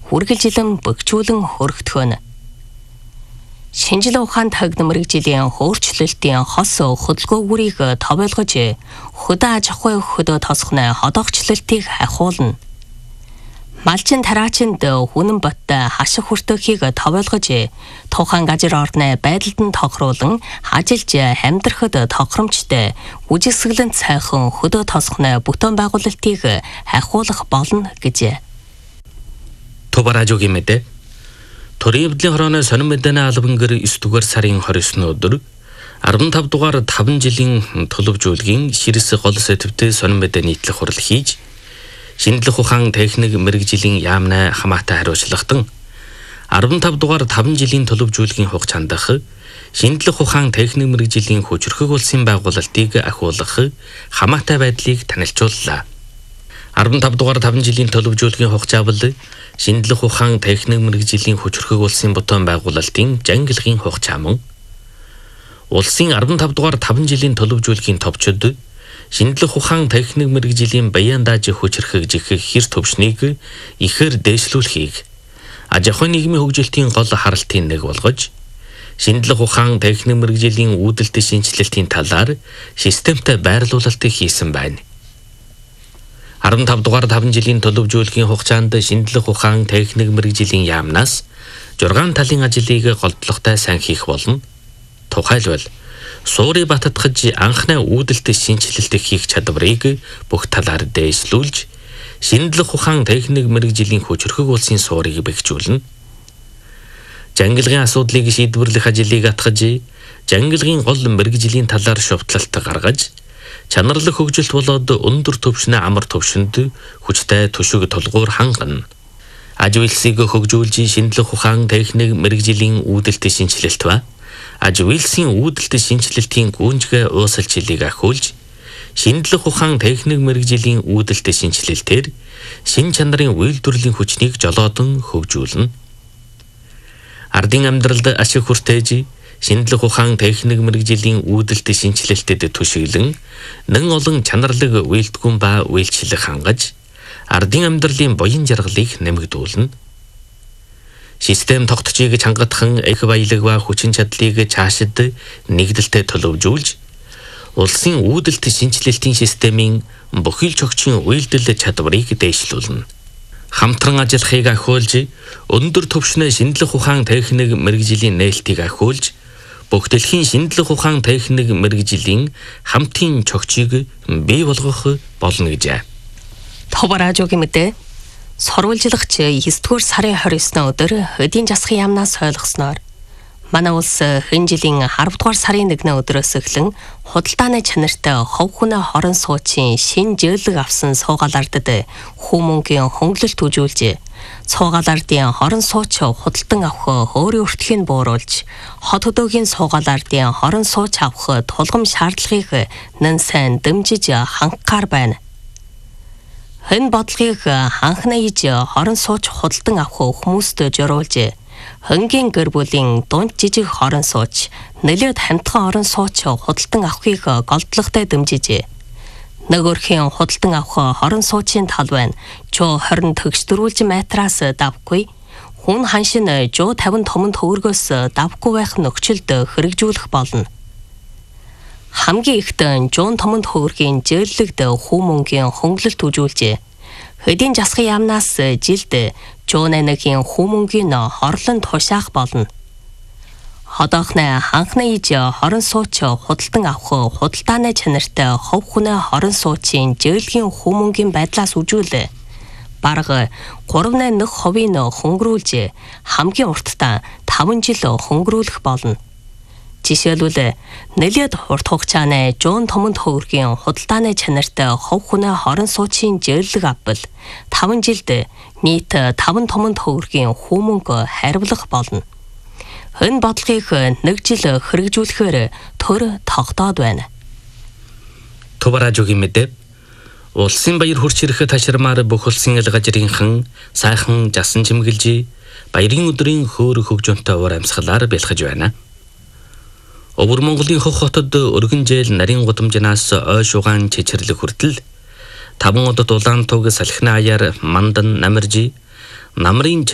үргэлжилэн бөхжүүлэн хөрөгдөхөн. Шинжлэх ухаан тагнам мэрэгжлийн хөөрчлөлтийн хос хөдөлгөөгүүрийг товойлгож хөдөө аж ахуй хөдөө тосгоны ходогчлолтыг ахиулна. Малчин тараачинд хүнэн боттой хашиг хүртэхийг товойлгож тухайн газар орны байдалд нь тохируулан ажиллаж амьдрахад тохиромжтой үжигсгэлэн цайхан хөдөө тосгоны бүтээн байгуулалтыг ахиулах болно гэж. 토바라조기 мэдээ. Төрийн хорооны сонин мэдээний албан гэр 9 дугаар сарын 29 өдөр 15 дугаар 5 жилийн төлөвжүүлгийн ширээс гол сэдвтэй сонин мэдээ нийтлэх хурал хийж шинжлэх ухаан техник мэрэгжлийн яамны хамаатай хариуцлагатан 15 дугаар 5 жилийн төлөвжүүлгийн хугацаанд дах шинжлэх ухаан техник мэрэгжлийн хүчрхэг улсын байгуулалтыг ахиулах хамаатай байдлыг танилцууллаа. 15 дугаар 5 жилийн төлөвжүүлгийн хугацаавал шинжлэх ухаан техник мэрэгжлийн хүчрхэг улсын бүтээн байгуулалтын жангилгын хугацаа мөн улсын 15 дугаар 5 жилийн төлөвжүүлгийн товчид шинжлэх ухаан техник мэрэгжлийн баян дааж хүчрхэгжих хэр төвшнийг ихээр дээшлүүлэхийг аж ахуйн нийгмийн хөгжилтийн гол харалтын нэг болгож шинжлэх ухаан техник мэрэгжлийн үүдэлт шинжилэлтийн талаар системтэй байрлуулалтыг хийсэн байна. 15 дугаар 5 жилийн төлөвжүүлгийн хугацаанд шинжлэх ухаан техник мэрэгжлийн яамнаас 6 талын ажлыг голдлоготой сайн хийх болно. Тухайлбал суурийг баттгаж анхны үүдэлт шинжилэлт хийх чадварыг бүх талаар дээшлүүлж шинжлэх ухаан техник мэрэгжлийн хүчрхэг улсын суурийг бэхжүүлнэ. Жангилгын асуудлыг шийдвэрлэх ажлыг атгаж жангилгын гол мэрэгжлийн талаар шувтлалт гаргаж чанарлах хөгжилт болоод өндөр төвшний амар төвшөнд хүчтэй түшиг толгуур хангана. Аж үйлсийг хөгжүүлж шинжлэх ухаан техник мэрэгжлийн үүдэлт шинжилэлт ба аж үйлсийн үүдэлт шинжилэлтийн гүнжгэ уусалчлалыг ахиулж шинжлэх ухаан техник мэрэгжлийн үүдэлт шинжилэлтээр шин чанарын үйлдвэрлэлийн хүчнийг жолоодон хөгжүүлнэ. Ардын амьдралд ашиг хүртээж шинжлэх ухаан техник мэрэгжлийн үүдэлт шинжилэлтэд түшиглэн нэн олон чанарлаг үйлдгүүн ба үйлчлэл хангаж ардын амьдралын буян жаргалыг нэмэгдүүлнэ. Систем тогтцыг чангатхан их баялаг ба хүчин чадлыг цаашид нэгдэлтэй төлөвжүүлж улсын үүдэлт шинжилэлтийн системийн бүхэл чогчийн үйлдэл чадварыг дээшлүүлнэ. Хамтран ажиллахыг ахиулж өндөр түвшний шинжлэх ухаан техник мэрэгжлийн нээлтийг ахиулж бүх дэлхийн шинжлэх ухаан техник мэрэгжлийн хамтын чогчийг бий болгох болно гэжээ. 토바라조기 мэдээ. Сурвалжлагч 9-р сарын 29 өдөр эдийн засгийн яамнаас ойлгосноор манай улс энэ жилийн 10-р сарын 1 өдрөөс эхлэн худалдааны чанартай хов хүнээ хорон суучийн шин жийлэг авсан суугаалардад хүмүүнгийн хөнгөлөлт үзүүлж суугаалардын хорон сууч худалдан авах өөрийн өртгийг бууруулж хот хөдөөгийн суугаалардын хорон сууч авах тулгам шаардлагыг нэн сайн дэмжиж хангахаар байна. Энэ бодлогыг ханхна иж хорон сууч худалдан авах хүмүүст зориулж хонгийн гэр бүлийн дунд жижиг хорон сууч нэлээд хамтхан хорон сууч худалдан авахыг голдлоготой дэмжиж нөгөөрхийн худалдан авах хорон суучийн талбай нь 20 төгсдөрүүлж метраас давгүй хүн ханшин 150 томон төгрөгөөс давгүй байх нөхцөлд хэрэгжүүлэх болно. Хамгийн ихтэй 100 томон төгрөгийн зэрлэгд хүмүүнгийн хөнгөлөлт үзүүлж эдийн засгийн яамнаас жилд 101-ийн хүмүүнгийн хорлон тушаах болно. Одоохны ханхны иж хорон сууч худалдан авах худалдааны чанартай хов хүнээ хорон суучийн зэрлэгийн хүмүүнгийн байдлаас үзүүл бараг 3.1% хөнгөрүүлж хамгийн уртдаа 5 жил хөнгөрүүлэх болно. Жишээлбэл нэлээд урт хугацааны 100 томон төгрөгийн худалдааны чанартай хов хүнээ хорон суучийн зэрлэг авбал 5 жилд нийт 5 томон төгрөгийн хүмүүнг хариулах болно. Энэ бодлогыг 1 жил хэрэгжүүлэхээр төр тогтоод байна. 토바라조기 мэдээ. Улсын баяр хурц ирэх ташрамаар бүх улсын ил газрынхан сайхан жасан чимгэлж баярын өдрийн хөөр хөгжөнтэй уур амьсгалаар бэлхэж байна. Өвөр Монголын хөх хотод өргөн жээл нарийн гудамжнаас ой шугаан чичэрлэг хүртэл 5 удад улаан туг салхины аяар мандан намаржи намрын